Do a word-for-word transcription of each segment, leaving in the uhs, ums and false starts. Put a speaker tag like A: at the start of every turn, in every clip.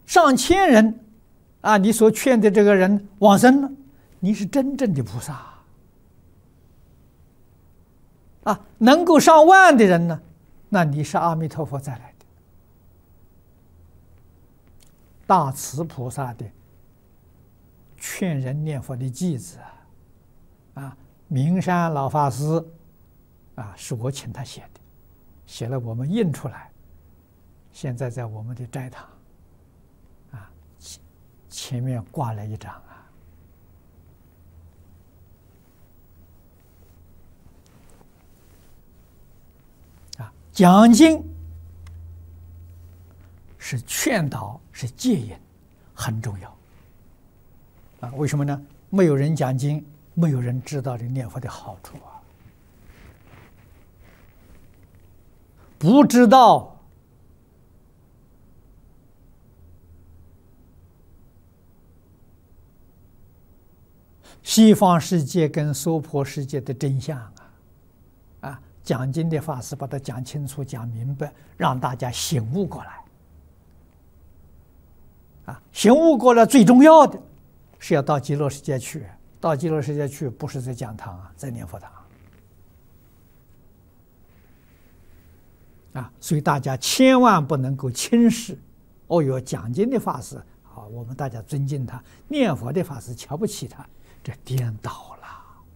A: 上千人啊，你所劝的这个人往生了，你是真正的菩萨啊！能够上万的人呢，那你是阿弥陀佛再来的大慈菩萨的劝人念佛的偈子啊！啊，明山老法师啊，是我请他写的，写了我们印出来，现在在我们的斋堂啊前前面挂了一张啊。啊，讲经是劝导，是戒引，很重要啊。为什么呢？没有人讲经，没有人知道这念佛的好处啊。不知道西方世界跟娑婆世界的真相啊！啊，讲经的法师把它讲清楚、讲明白，让大家醒悟过来。啊，醒悟过来最重要的是要到极乐世界去。到极乐世界去，不是在讲堂啊，在念佛堂。啊，所以大家千万不能够轻视。哦哟，讲经的法师啊，我们大家尊敬他；念佛的法师瞧不起他，这颠倒了。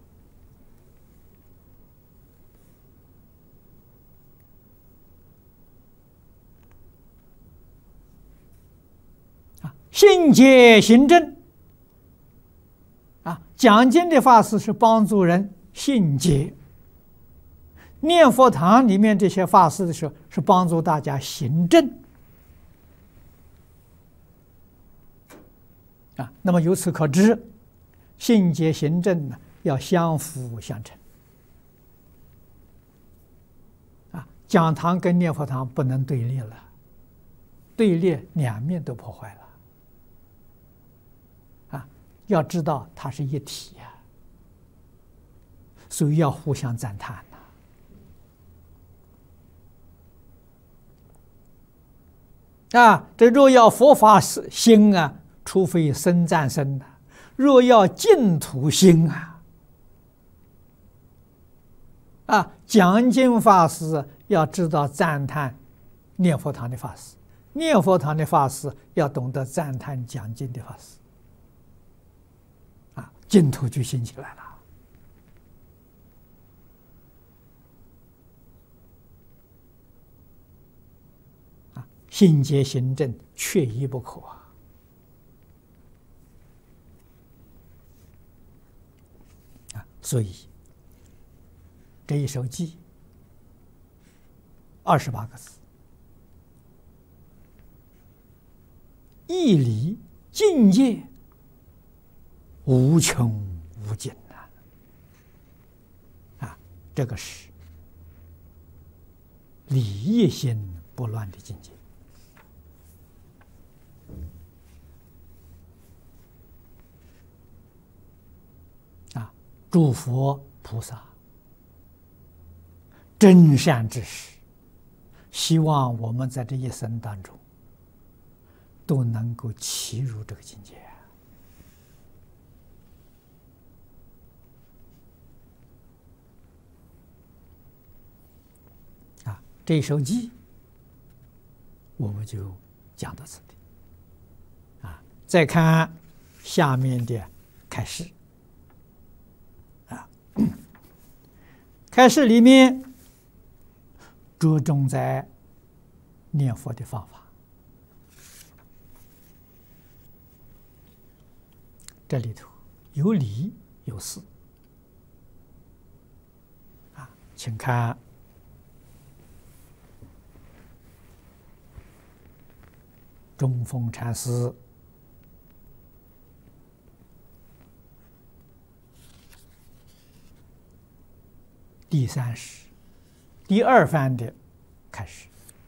A: 啊，信解行正。啊，讲经的法师是帮助人信解。念佛堂里面这些法师的时候，是帮助大家行正啊。那么由此可知，信解行正呢，要相辅相成啊。讲堂跟念佛堂不能对立了，对立两面都破坏了啊。要知道它是一体呀、啊，所以要互相赞叹。啊，这若要佛法兴啊，除非僧赞僧呐；若要净土兴啊，啊，讲经法师要知道赞叹念佛堂的法师，念佛堂的法师要懂得赞叹讲经的法师，啊，净土就兴起来了。信解行正，缺一不可啊！啊，所以这一首偈二十八个字，义理境界无穷无尽呐！啊，这个是理义心不乱的境界。诸佛菩萨真善之事，希望我们在这一生当中都能够契入这个境界啊！这一首偈我们就讲到此地啊。再看下面的开示。开示里面着重在念佛的方法，这里头有理有事啊，请看中峰禅师第三十第二番的开始。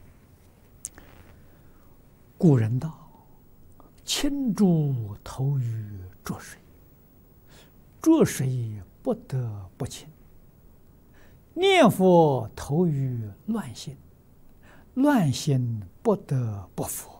A: 古人道：“清珠投于浊水，浊水不得不清；念佛投于乱心，乱心不得不佛。”